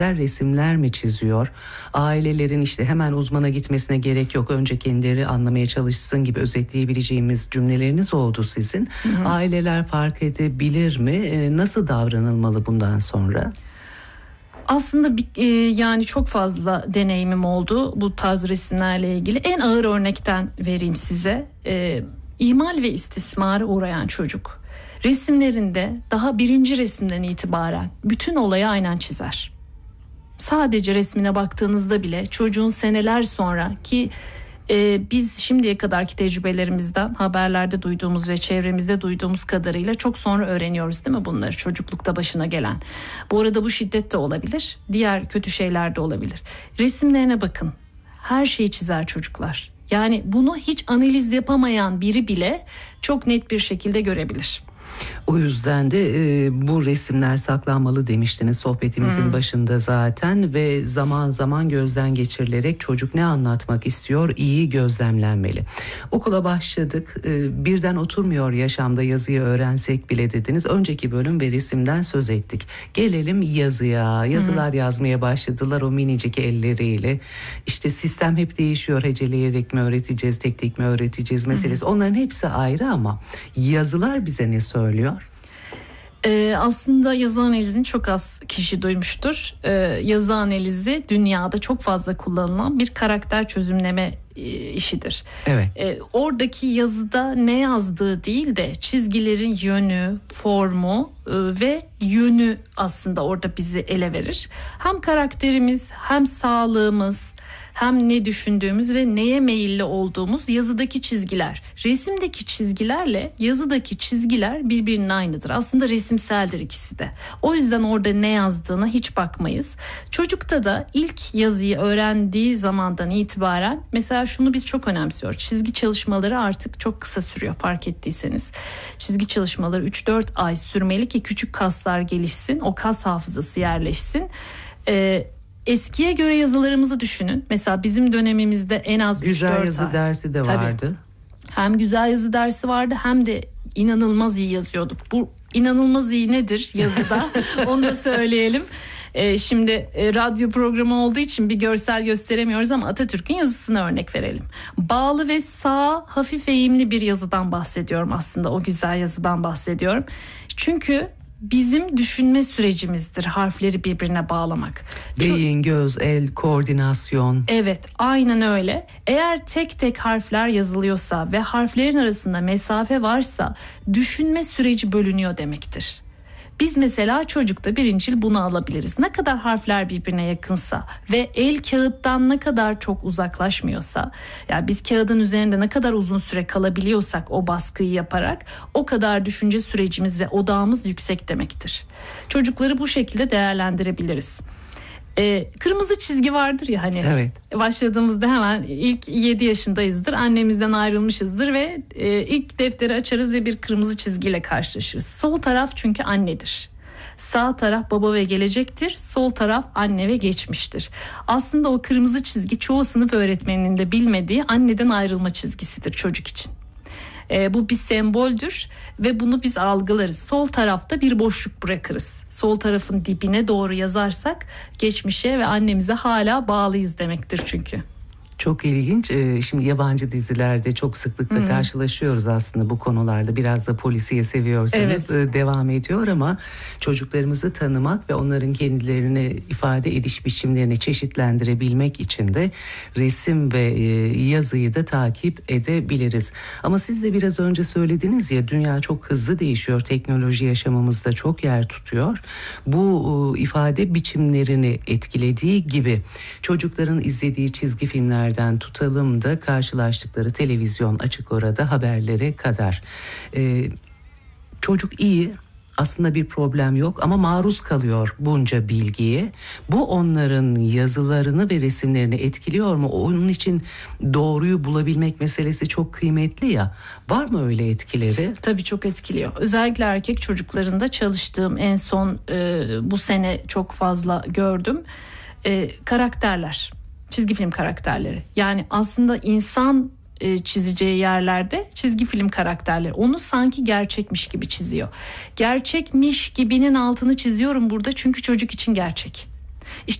resimler mi çiziyor? Ailelerin işte hemen uzmana gitmesine gerek yok. Önce kendileri anlamaya çalışsın gibi özetleyebileceğimiz cümleleriniz oldu sizin. Hı-hı. Aileler fark edebilir mi? Nasıl davranılmalı bundan sonra? Aslında yani çok fazla deneyimim oldu bu tarz resimlerle ilgili. En ağır örnekten vereyim size. İhmal ve istismara uğrayan çocuk resimlerinde daha birinci resimden itibaren bütün olayı aynen çizer. Sadece resmine baktığınızda bile çocuğun seneler sonra ki biz şimdiye kadarki tecrübelerimizden, haberlerde duyduğumuz ve çevremizde duyduğumuz kadarıyla çok sonra öğreniyoruz değil mi bunları, çocuklukta başına gelen. Bu arada bu şiddet de olabilir, diğer kötü şeyler de olabilir. Resimlerine bakın, her şeyi çizer çocuklar. Yani bunu hiç analiz yapamayan biri bile çok net bir şekilde görebilir. O yüzden de bu resimler saklanmalı demiştiniz sohbetimizin başında zaten ve zaman zaman gözden geçirilerek çocuk ne anlatmak istiyor iyi gözlemlenmeli. Okula başladık, birden oturmuyor yaşamda yazıyı öğrensek bile dediniz. Önceki bölüm ve resimden söz ettik. Gelelim yazıya. Yazılar yazmaya başladılar o minicik elleriyle. İşte sistem hep değişiyor. Heceleyerek mi öğreteceğiz, tek tek mi öğreteceğiz meselesi. Onların hepsi ayrı ama yazılar bize ne söylüyor? Aslında yazı analizini çok az kişi duymuştur. Yazı analizi dünyada çok fazla kullanılan bir karakter çözümleme işidir. Evet. Oradaki yazıda ne yazdığı değil de çizgilerin yönü, formu ve yönü aslında orada bizi ele verir. Hem karakterimiz, hem sağlığımız, hem ne düşündüğümüz ve neye meyilli olduğumuz yazıdaki çizgiler. Resimdeki çizgilerle yazıdaki çizgiler birbirinin aynıdır. Aslında resimseldir ikisi de. O yüzden orada ne yazdığına hiç bakmayız. Çocukta da ilk yazıyı öğrendiği zamandan itibaren mesela şunu biz çok önemsiyoruz. Çizgi çalışmaları artık çok kısa sürüyor fark ettiyseniz. Çizgi çalışmaları 3-4 ay sürmeli ki küçük kaslar gelişsin, o kas hafızası yerleşsin. Eskiye göre yazılarımızı düşünün. Mesela bizim dönemimizde en az 3-4 ay. Güzel yazı dersi de vardı. Hem güzel yazı dersi vardı hem de inanılmaz iyi yazıyorduk. Bu inanılmaz iyi nedir yazıda? Onu da söyleyelim. Şimdi radyo programı olduğu için bir görsel gösteremiyoruz ama Atatürk'ün yazısına örnek verelim. Bağlı ve sağ, hafif eğimli bir yazıdan bahsediyorum aslında. O güzel yazıdan bahsediyorum. Çünkü bizim düşünme sürecimizdir harfleri birbirine bağlamak. Beyin, göz, el, koordinasyon. Evet, aynen öyle. Eğer tek tek harfler yazılıyorsa ve harflerin arasında mesafe varsa düşünme süreci bölünüyor demektir. Biz mesela çocukta birincil bunu alabiliriz. Ne kadar harfler birbirine yakınsa ve el kağıttan ne kadar çok uzaklaşmıyorsa, yani biz kağıdın üzerinde ne kadar uzun süre kalabiliyorsak o baskıyı yaparak o kadar düşünce sürecimiz ve odağımız yüksek demektir. Çocukları bu şekilde değerlendirebiliriz. Kırmızı çizgi vardır ya hani. Evet. Başladığımızda hemen ilk 7 yaşındayızdır. Annemizden ayrılmışızdır ve ilk defteri açarız ve bir kırmızı çizgiyle karşılaşırız. Sol taraf çünkü annedir. Sağ taraf baba ve gelecektir. Sol taraf anne ve geçmiştir. Aslında o kırmızı çizgi çoğu sınıf öğretmeninin de bilmediği anneden ayrılma çizgisidir çocuk için. Bu bir semboldür ve bunu biz algılarız. Sol tarafta bir boşluk bırakırız. Sol tarafın dibine doğru yazarsak geçmişe ve annemize hala bağlıyız demektir çünkü. Çok ilginç. Şimdi yabancı dizilerde çok sıklıkla karşılaşıyoruz aslında bu konularda. Biraz da polisiye seviyorsanız devam ediyor ama çocuklarımızı tanımak ve onların kendilerini ifade ediş biçimlerini çeşitlendirebilmek için de resim ve yazıyı da takip edebiliriz. Ama siz de biraz önce söylediniz ya, dünya çok hızlı değişiyor. Teknoloji yaşamımızda çok yer tutuyor. Bu ifade biçimlerini etkilediği gibi çocukların izlediği çizgi filmler tutalım da karşılaştıkları televizyon, açık orada haberlere kadar. Çocuk iyi, aslında bir problem yok ama maruz kalıyor bunca bilgiye. Bu onların yazılarını ve resimlerini etkiliyor mu? Onun için doğruyu bulabilmek meselesi çok kıymetli ya. Var mı öyle etkileri? Tabii çok etkiliyor. Özellikle erkek çocuklarında çalıştığım en son bu sene çok fazla gördüm. Karakterler. Çizgi film karakterleri. Yani aslında insan çizeceği yerlerde çizgi film karakterleri. Onu sanki gerçekmiş gibi çiziyor. Gerçekmiş gibinin altını çiziyorum burada çünkü çocuk için gerçek. İşte